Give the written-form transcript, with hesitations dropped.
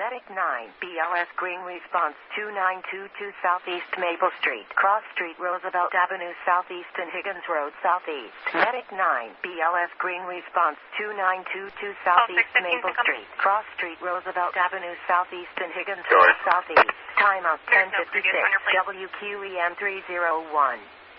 Medic 9, BLS Green Response 2922 Southeast Maple Street, Cross Street, Roosevelt Avenue Southeast and Higgins Road Southeast. Medic 9, BLS Green Response 2922 Southeast Maple Street, Cross Street, Roosevelt Avenue Southeast and Higgins Road Southeast. Timeout 10:56. WQEM 301.